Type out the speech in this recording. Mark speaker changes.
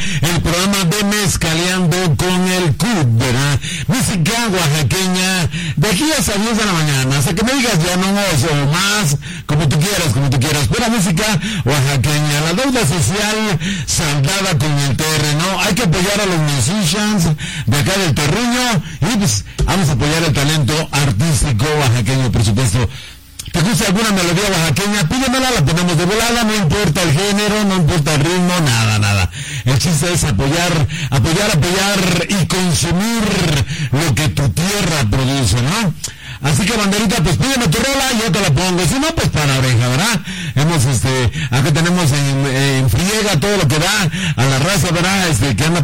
Speaker 1: el programa de Mezcaleando con el CUT, ¿verdad? Música oaxaqueña, de aquí hasta 10 de la mañana, hasta que me digas ya no o más, como tú quieras, pura música oaxaqueña, la deuda social saldada con el terreno, hay que apoyar a los musicians de acá del terruño, y pues vamos a apoyar el talento artístico oaxaqueño, por supuesto. ¿Te gusta alguna melodía oaxaqueña? Pídemela, la ponemos de volada, no importa el género, no importa el ritmo, nada. El chiste es apoyar y consumir lo que tu tierra produce, ¿no? Así que, banderita, pues pídeme tu rola y yo te la pongo. Si no, pues para oreja, ¿verdad? Acá tenemos en friega todo lo que da a la raza, ¿verdad? Que anda